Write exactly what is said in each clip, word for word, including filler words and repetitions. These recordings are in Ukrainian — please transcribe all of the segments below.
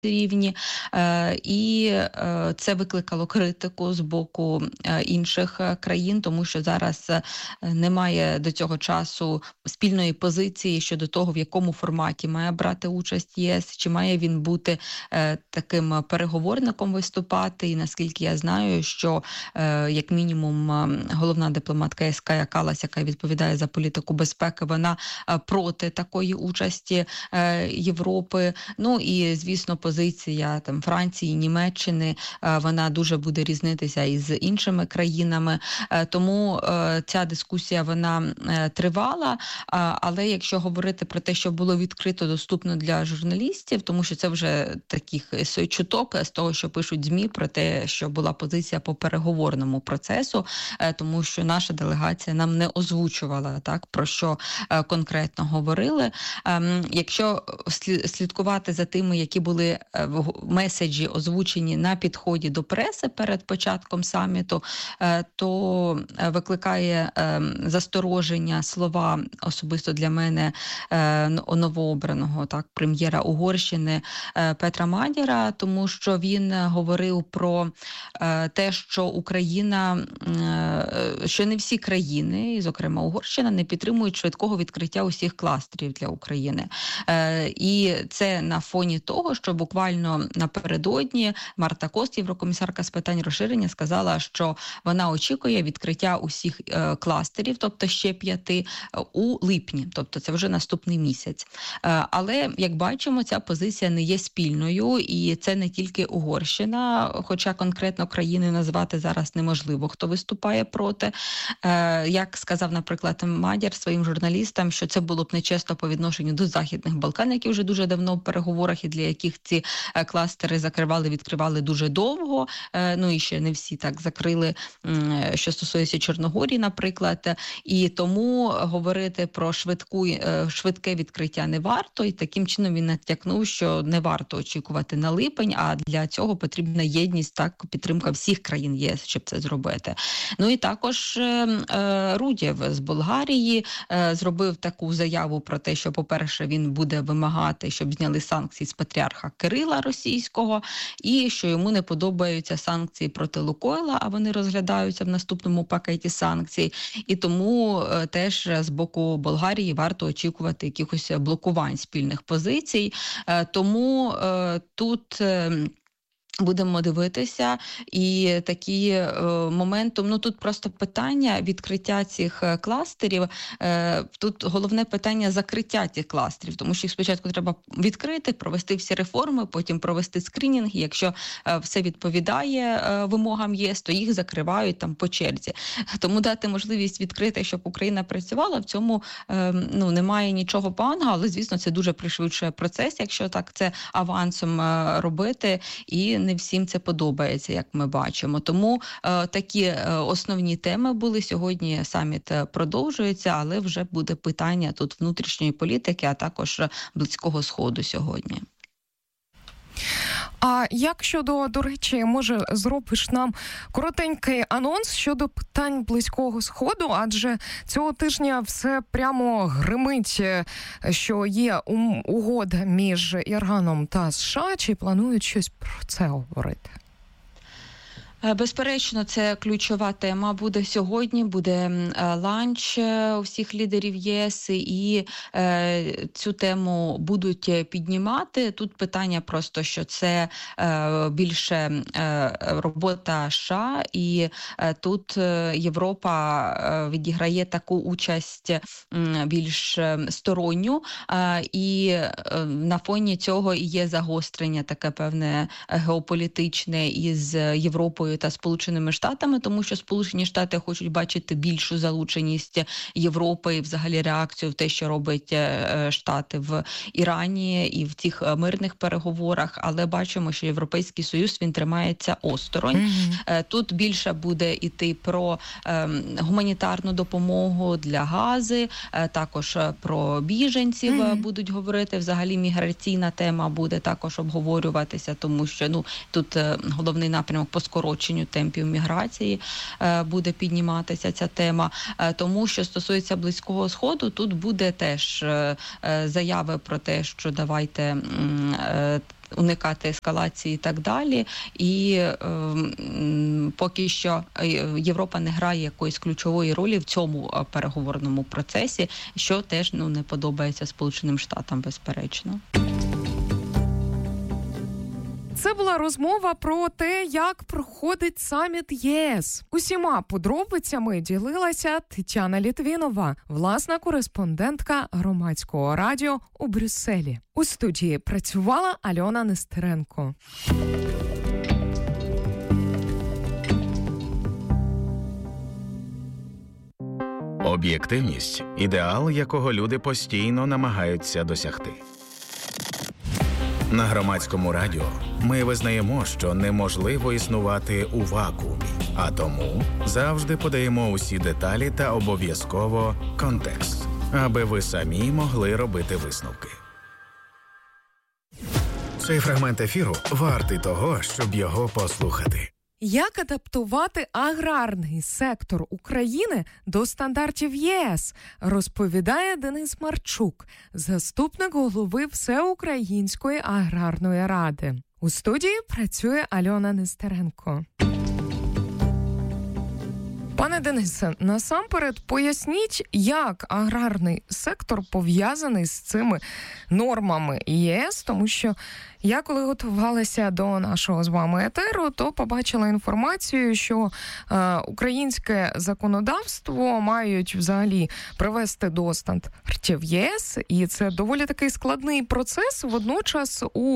рівні, і це викликало критику з боку інших країн, тому що зараз немає до цього часу спільної позиції щодо того, в якому форматі має брати участь ЄС, чи має він бути таким переговорником виступати, і наскільки я знаю, що як мінімум головна дипломатка ЄС Кая Каллас, яка відповідає за політику безпеки, вона проти такої участі Європи. Ну і, звісно, позиція там Франції, Німеччини, вона дуже буде різнитися із іншими країнами. Тому ця дискусія, вона тривала. Але якщо говорити про те, що було відкрито, доступно для журналістів, тому що це вже таких чуток з того, що пишуть ЗМІ, про те, що була позиція по переговорному процесу, тому що наша делегація нам не озвучувала, так, про що конкретно говорили. Якщо слідкувати за тими, які були меседжі озвучені на підході до преси перед початком саміту, то викликає застороження слова особисто для мене новообраного, так, прем'єра Угорщини Петра Мадяра, тому що він говорив про те, що Україна, що не всі країни, і, зокрема Угорщина, не підтримують швидкого відкриття усіх кластерів для України. І це на фоні того, що буквально напередодні Марта Кост, єврокомісарка з питань розширення, сказала, що вона очікує відкриття усіх кластерів, тобто ще п'яти, у липні, тобто це вже наступний місяць. Але, як бачимо, ця позиція не є спільною, і це не тільки Угорщина, хоча конкретно країни назвати зараз неможливо, хто виступає проти. Як сказав, наприклад, Мадяр своїм журналістам, що це було б нечесно по відношенню до Західних Балкан, які вже дуже давно в переговорах, і для яких ці кластери закривали, відкривали дуже довго, ну і ще не всі так закрили, що стосується Чорногорії, наприклад, і тому говорити про швидку, швидке відкриття не варто, і таким чином він натякнув, що не варто очікувати на липень, а для цього потрібна єдність, так, підтримка всіх країн ЄС, щоб це зробити. Ну і також е, Рудєв з Болгарії е, зробив таку заяву про те, що, по-перше, він буде вимагати, щоб зняли санкції з патріарха Кирила російського, і що йому не подобаються санкції проти Лукойла, а вони розглядаються в наступному пакеті санкцій. І тому е, теж з боку Болгарії варто очікувати якихось блокувань спільних позицій. Е, тому е, тут... Е, Будемо дивитися, і такі е, моментом, ну тут просто питання відкриття цих кластерів, е, тут головне питання закриття цих кластерів, тому що їх спочатку треба відкрити, провести всі реформи, потім провести скринінг, і якщо е, все відповідає е, вимогам ЄС, то їх закривають там по черзі. Тому дати можливість відкрити, щоб Україна працювала, в цьому е, ну, немає нічого поганого, але, звісно, це дуже пришвидшує процес, якщо так це авансом е, робити, і не всім це подобається, як ми бачимо. Тому е, такі е, основні теми були. Сьогодні саміт продовжується, але вже буде питання тут внутрішньої політики, а також Близького Сходу сьогодні. А як щодо, до речі, може зробиш нам коротенький анонс щодо питань Близького Сходу, адже цього тижня все прямо гримить, що є угода між Іраном та США, чи планують щось про це говорити? Безперечно, це ключова тема буде сьогодні, буде ланч усіх лідерів ЄС, і е, цю тему будуть піднімати. Тут питання просто, що це е, більше е, робота США, і е, тут Європа е, відіграє таку участь е, більш сторонню, е, і е, на фоні цього і є загострення таке певне геополітичне із Європою та Сполученими Штатами, тому що Сполучені Штати хочуть бачити більшу залученість Європи і взагалі реакцію в те, що робить Штати в Ірані і в цих мирних переговорах, але бачимо, що Європейський Союз, він тримається осторонь. Mm-hmm. Тут більше буде йти про е, гуманітарну допомогу для Гази, е, також про біженців mm-hmm. будуть говорити, взагалі міграційна тема буде також обговорюватися, тому що ну тут е, головний напрямок по скороченню темпів міграції е, буде підніматися ця тема. Е, тому, що стосується Близького Сходу, тут буде теж е, заяви про те, що давайте е, уникати ескалації і так далі. І поки що Європа не грає якоїсь ключової ролі в цьому переговорному процесі, що теж ну не подобається Сполученим Штатам, безперечно. Це була розмова про те, як проходить саміт ЄС. Усіма подробицями ділилася Тетяна Літвінова, власна кореспондентка Громадського радіо у Брюсселі. У студії працювала Альона Нестеренко. Об'єктивність – ідеал, якого люди постійно намагаються досягти. На Громадському радіо ми визнаємо, що неможливо існувати у вакуумі, а тому завжди подаємо усі деталі та обов'язково контекст, аби ви самі могли робити висновки. Цей фрагмент ефіру вартий того, щоб його послухати. Як адаптувати аграрний сектор України до стандартів ЄС, розповідає Денис Марчук, заступник голови Всеукраїнської аграрної ради. У студії працює Альона Нестеренко. Пане Денисе, насамперед поясніть, як аграрний сектор пов'язаний з цими нормами ЄС, тому що я, коли готувалася до нашого з вами етеру, то побачила інформацію, що е, українське законодавство мають взагалі привести до стандартів ЄС, і це доволі такий складний процес. Водночас у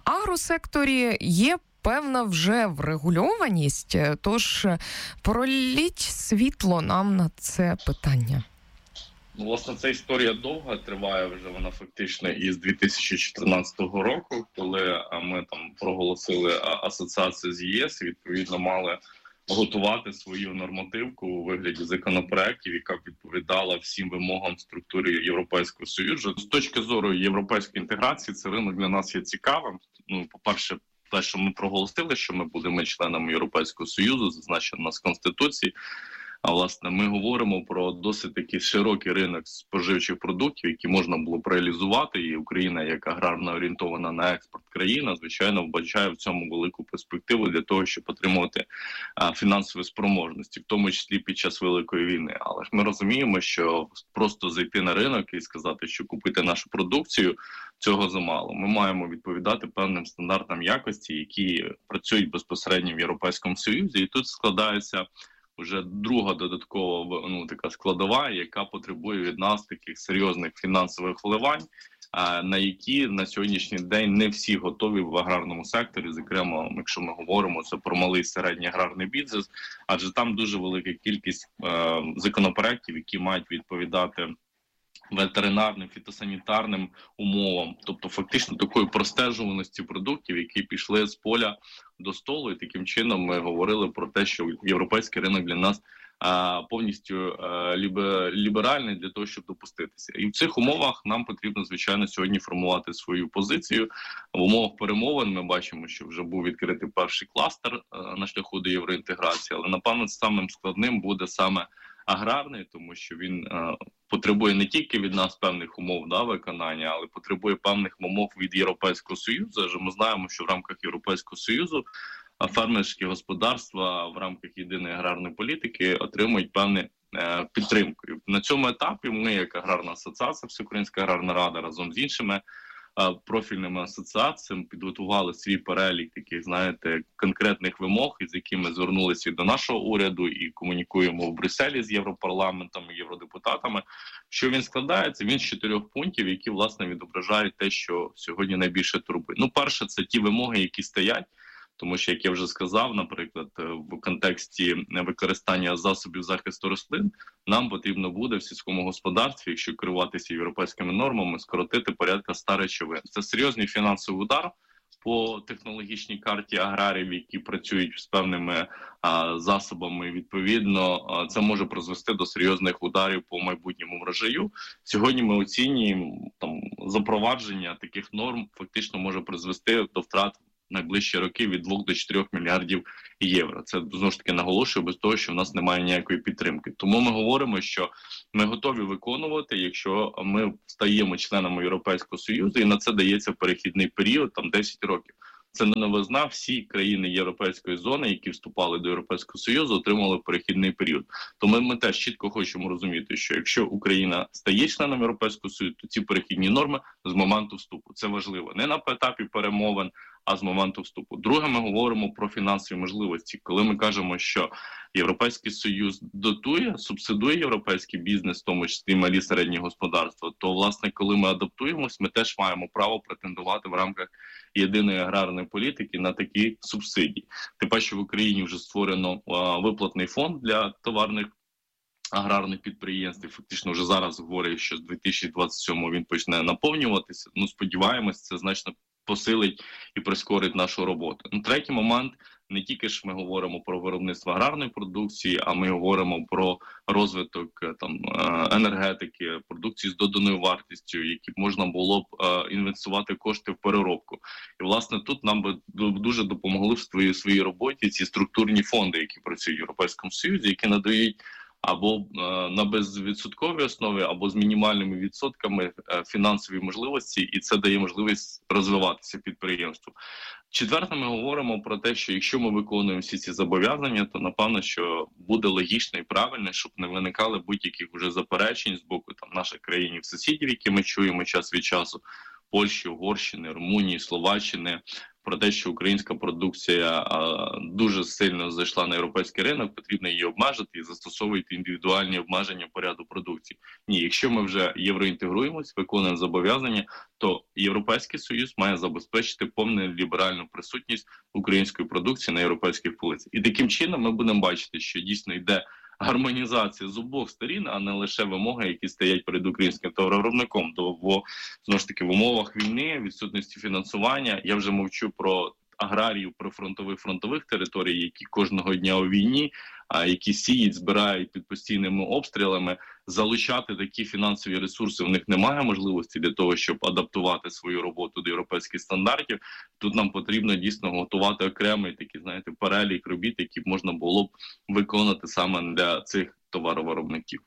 агросекторі є певна вже врегульованість, тож проліть світло нам на це питання. Ну, власне, ця історія довга, триває вже вона фактично із дві тисячі чотирнадцятого року, коли ми там проголосили асоціацію з ЄС і, відповідно, мали готувати свою нормативку у вигляді законопроєктів, яка б відповідала всім вимогам структури Європейського Союзу. З точки зору європейської інтеграції, цей ринок для нас є цікавим. Ну, по-перше, те, що ми проголосили, що ми будемо членами Європейського Союзу, зазначено у нас в Конституції. А, власне, ми говоримо про досить такий широкий ринок споживчих продуктів, які можна було б реалізувати. І Україна, як аграрно орієнтована на експорт країна, звичайно, вбачає в цьому велику перспективу для того, щоб отримувати а, фінансові спроможності, в тому числі під час Великої війни. Але ж ми розуміємо, що просто зайти на ринок і сказати, що купити нашу продукцію, цього замало. Ми маємо відповідати певним стандартам якості, які працюють безпосередньо в Європейському Союзі. І тут складається вже друга додаткова ну, така складова, яка потребує від нас таких серйозних фінансових вливань, на які на сьогоднішній день не всі готові в аграрному секторі, зокрема, якщо ми говоримо це про малий і середній аграрний бізнес, адже там дуже велика кількість е, законопроєктів, які мають відповідати ветеринарним, фітосанітарним умовам, тобто фактично такої простежуваності продуктів, які пішли з поля до столу, і таким чином ми говорили про те, що європейський ринок для нас а, повністю а, ліберальний для того, щоб допуститися. І в цих умовах нам потрібно, звичайно, сьогодні формувати свою позицію. В умовах перемовин ми бачимо, що вже був відкритий перший кластер а, на шляху до євроінтеграції, але, напевно, самим складним буде саме аграрний, тому що він е, потребує не тільки від нас певних умов да, виконання, але потребує певних умов від Європейського Союзу. Адже ми знаємо, що в рамках Європейського Союзу фермерські господарства в рамках єдиної аграрної політики отримують певну е, підтримку. І на цьому етапі ми, як аграрна асоціація, Всеукраїнська аграрна рада, разом з іншими профільними асоціаціями підготували свій перелік таких, знаєте, конкретних вимог, із якими звернулися до нашого уряду і комунікуємо в Брюсселі з Європарламентом і євродепутатами. Що він складається? Він з чотирьох пунктів, які, власне, відображають те, що сьогодні найбільше турбує. Ну, перше, це ті вимоги, які стоять, тому що, як я вже сказав, наприклад, в контексті використання засобів захисту рослин, нам потрібно буде в сільському господарстві, якщо керуватися європейськими нормами, скоротити порядка ста речовин. Це серйозний фінансовий удар по технологічній карті аграрів, які працюють з певними а, засобами. Відповідно, а, це може призвести до серйозних ударів по майбутньому врожаю. Сьогодні ми оцінюємо, там, запровадження таких норм фактично може призвести до втрат найближчі роки від двох до чотирьох мільярдів євро. Це, знову ж таки, наголошую, без того, що в нас немає ніякої підтримки. Тому ми говоримо, що ми готові виконувати, якщо ми стаємо членами Європейського Союзу, і на це дається перехідний період, там десять років. Це не новизна, всі країни Європейської зони, які вступали до Європейського Союзу, отримали перехідний період. Тому ми теж чітко хочемо розуміти, що якщо Україна стає членом Європейського Союзу, то ці перехідні норми з моменту вступу. Це важливо. Не на етапі перемовин, а з моменту вступу. Друге, ми говоримо про фінансові можливості. Коли ми кажемо, що Європейський Союз дотує, субсидує європейський бізнес, в тому числі малі середні господарства, то, власне, коли ми адаптуємось, ми теж маємо право претендувати в рамках єдиної аграрної політики на такі субсидії. Тим паче, що в Україні вже створено а, виплатний фонд для товарних аграрних підприємств. Фактично вже зараз говорять, що з дві тисячі двадцять сьомого він почне наповнюватися. Ну, сподіваємось, це значно посилить і прискорить нашу роботу. Ну, третій момент, не тільки ж ми говоримо про виробництво аграрної продукції, а ми говоримо про розвиток там енергетики, продукції з доданою вартістю, які б можна було б інвестувати кошти в переробку. І, власне, тут нам би дуже допомогли в своїй, своїй роботі ці структурні фонди, які працюють в Європейському Союзі, які надають або на безвідсотковій основі, або з мінімальними відсотками фінансові можливості, і це дає можливість розвиватися підприємству. Четверте, ми говоримо про те, що якщо ми виконуємо всі ці зобов'язання, то, напевно, що буде логічно і правильно, щоб не виникали будь-яких вже заперечень з боку там наших країн-сусідів, які ми чуємо час від часу, Польщі, Угорщини, Румунії, Словаччини, про те, що українська продукція а, дуже сильно зайшла на європейський ринок, потрібно її обмежити і застосовувати індивідуальні обмеження по ряду продукції. Ні, якщо ми вже євроінтегруємось, виконуємо зобов'язання, то Європейський Союз має забезпечити повну ліберальну присутність української продукції на європейських полицях. І таким чином ми будемо бачити, що дійсно йде гармонізація з обох сторін, а не лише вимоги, які стоять перед українським товаровиробником. Бо, знову ж таки, в умовах війни, відсутності фінансування, я вже мовчу про аграріїв прифронтових фронтових територій, які кожного дня у війні, а які сіють, збирають під постійними обстрілами, залучати такі фінансові ресурси в них немає можливості для того, щоб адаптувати свою роботу до європейських стандартів. Тут нам потрібно дійсно готувати окремий такий, знаєте, перелік робіт, які б можна було б виконати саме для цих товаровиробників.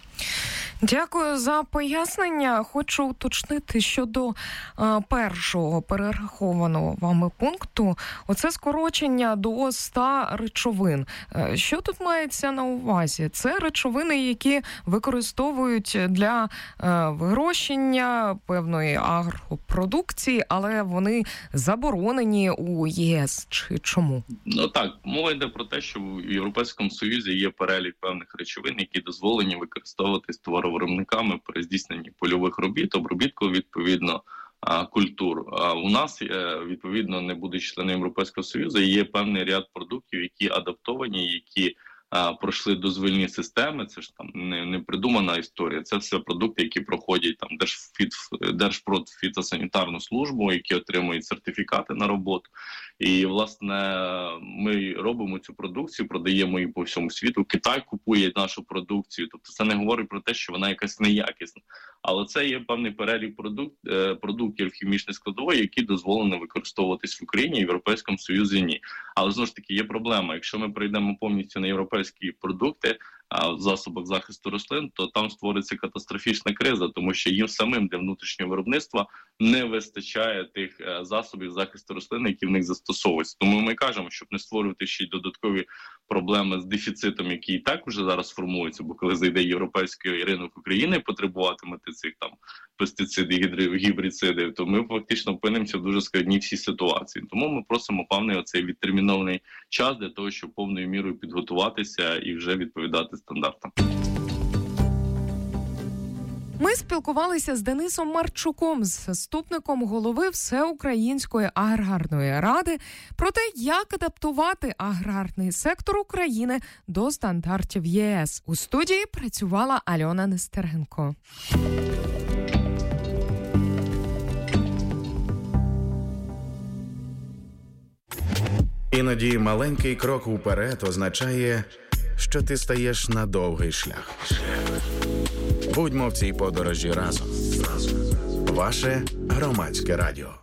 Дякую за пояснення. Хочу уточнити щодо а, першого перерахованого вами пункту. Оце скорочення до ста речовин. Що тут мається на увазі? Це речовини, які використовують для а, вирощення певної агропродукції, але вони заборонені у ЄС. Чи чому? Ну так, мова йде про те, що в Європейському Союзі є перелік певних речовин, які дозволені використовувати з товаровиробниками при здійсненні польових робіт, обробітку, відповідно, культур. А у нас, відповідно, не будучи членом Європейського Союзу, є певний ряд продуктів, які адаптовані, які а, пройшли дозвільні системи. Це ж там не, не придумана історія. Це все продукти, які проходять там Держфіт, Держпродфітосанітарну службу, які отримують сертифікати на роботу. І, власне, ми робимо цю продукцію, продаємо її по всьому світу. Китай купує нашу продукцію. Тобто це не говорить про те, що вона якась неякісна. Але це є певний перелік продукт, продуктів хімічної складової, які дозволено використовуватись в Україні, в Європейському Союзі ні. Але, знову ж таки, є проблема. Якщо ми прийдемо повністю на європейські продукти, в засобах захисту рослин, то там створиться катастрофічна криза, тому що їм самим для внутрішнього виробництва не вистачає тих засобів захисту рослин, які в них застосовуються. Тому ми кажемо, щоб не створювати ще й додаткові проблеми з дефіцитом, який і так вже зараз формується, бо коли зайде європейський ринок України потребуватимете цих там пестицидів, гібрицидів, то ми фактично опинимося в дуже складній всій ситуації. Тому ми просимо певний оцей відтермінований час для того, щоб повною мірою підготуватися і вже відповідати стандартам. Ми спілкувалися з Денисом Марчуком, заступником голови Всеукраїнської аграрної ради, про те, як адаптувати аграрний сектор України до стандартів ЄС. У студії працювала Альона Нестеренко. Іноді маленький крок уперед означає, що ти стаєш на довгий шлях. Будьмо в цій подорожі разом. Ваше Громадське радіо.